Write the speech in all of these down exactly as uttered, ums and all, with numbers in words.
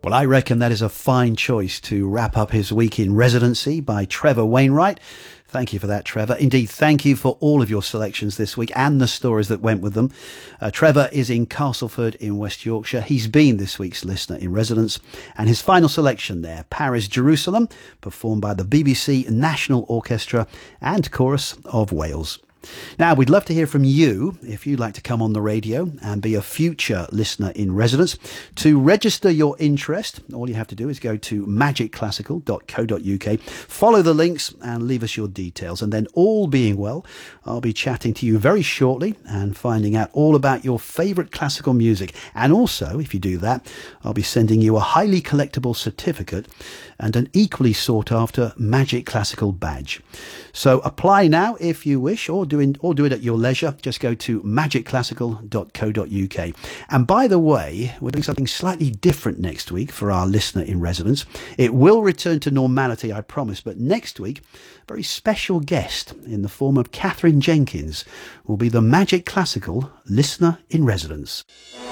Well, I reckon that is a fine choice to wrap up his week in residency by Trevor Wainwright. Thank you for that, Trevor. Indeed, thank you for all of your selections this week and the stories that went with them. Uh, Trevor is in Castleford in West Yorkshire. He's been this week's listener in residence. And his final selection there, Paris, Jerusalem, performed by the B B C National Orchestra and Chorus of Wales. Now, we'd love to hear from you if you'd like to come on the radio and be a future listener in residence. To register your interest, all you have to do is go to magic classical dot co dot uk, follow the links and leave us your details. And then, all being well, I'll be chatting to you very shortly and finding out all about your favourite classical music. And also, if you do that, I'll be sending you a highly collectible certificate and an equally sought after Magic Classical badge. So apply now if you wish, or do, in, or do it at your leisure. Just go to magic classical dot co dot uk. And by the way, we're doing something slightly different next week for our listener in residence. It will return to normality, I promise, but next week, a very special guest in the form of Catherine Jenkins will be the Magic Classical listener in residence.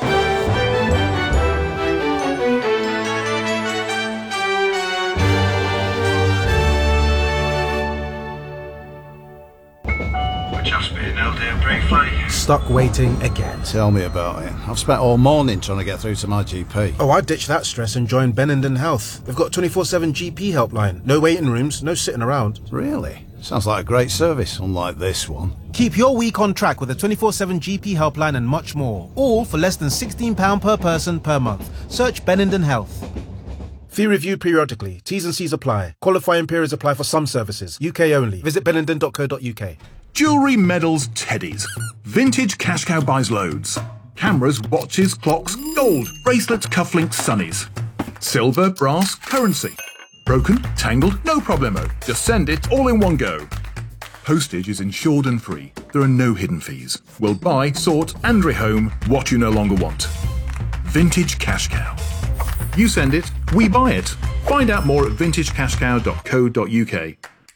Just been out there briefly. Stuck waiting again. Tell me about it. I've spent all morning trying to get through to my G P. Oh, I ditched that stress and joined Benenden Health. They've got twenty-four seven G P helpline. No waiting rooms, no sitting around. Really? Sounds like a great service, unlike this one. Keep your week on track with a twenty-four seven G P helpline and much more. All for less than sixteen pounds per person per month. Search Benenden Health. Fee reviewed periodically. T's and C's apply. Qualifying periods apply for some services. U K only. Visit benenden dot co dot uk. Jewellery, medals, teddies. Vintage Cash Cow buys loads. Cameras, watches, clocks, gold, bracelets, cufflinks, sunnies. Silver, brass, currency. Broken, tangled, no problemo. Just send it all in one go. Postage is insured and free. There are no hidden fees. We'll buy, sort and rehome what you no longer want. Vintage Cash Cow. You send it, we buy it. Find out more at vintage cash cow dot co dot uk.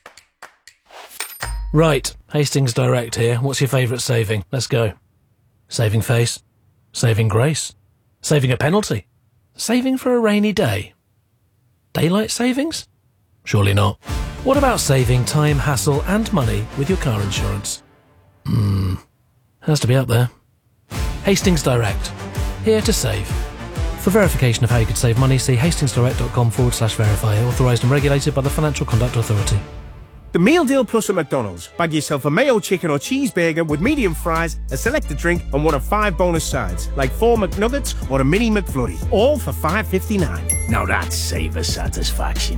Right, Hastings Direct here. What's your favourite saving? Let's go. Saving face. Saving grace. Saving a penalty. Saving for a rainy day. Daylight savings? Surely not. What about saving time, hassle and money with your car insurance? Hmm, has to be up there. Hastings Direct. Here to save. For verification of how you could save money, see hastingsdirect.com forward slash verify. Authorised and regulated by the Financial Conduct Authority. The Meal Deal Plus at McDonald's. Bag yourself a mayo chicken or cheeseburger with medium fries, a selected drink, and one of five bonus sides, like four McNuggets or a mini McFlurry, all for five fifty-nine. Now that's saver satisfaction.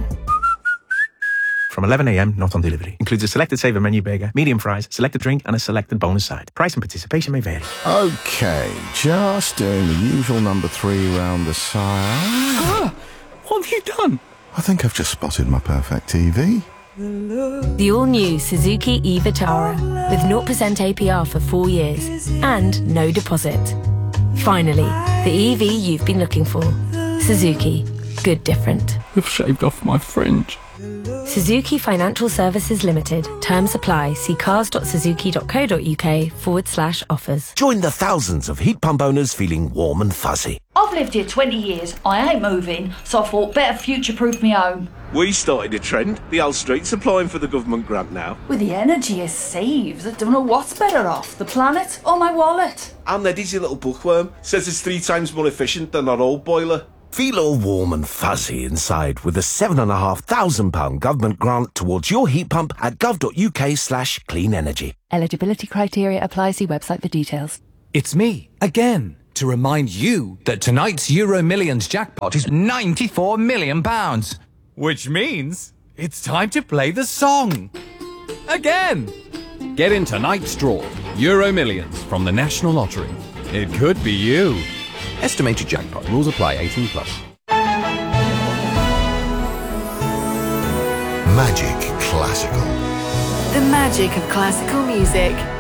From eleven a m, not on delivery. Includes a selected saver menu burger, medium fries, selected drink, and a selected bonus side. Price and participation may vary. Okay, just doing the usual number three round the side. Ah, what have you done? I think I've just spotted my perfect T V. The all-new Suzuki e-Vitara with zero percent A P R for four years and no deposit. Finally, the E V you've been looking for. Suzuki. Good different. You've shaved off my fringe. Suzuki Financial Services Limited. Terms apply. See cars dot suzuki dot co dot uk forward slash offers. Join the thousands of heat pump owners feeling warm and fuzzy. I've lived here twenty years. I ain't moving, so I thought better future-proof me home. We started a trend. The Hull Street's applying for the government grant now. With the energy it saves, I don't know what's better off, the planet or my wallet. And Eddie's your little bookworm. Says it's three times more efficient than our old boiler. Feel all warm and fuzzy inside with a seven and a half thousand pound government grant towards your heat pump at gov dot uk slash clean energy. Eligibility criteria apply. See website for details. It's me, again, to remind you that tonight's Euro Millions jackpot is ninety-four million pounds. Which means it's time to play the song. Again! Get in tonight's draw, Euro Millions from the National Lottery. It could be you. Estimated jackpot. Rules apply. eighteen plus. Magic Classical. The magic of classical music.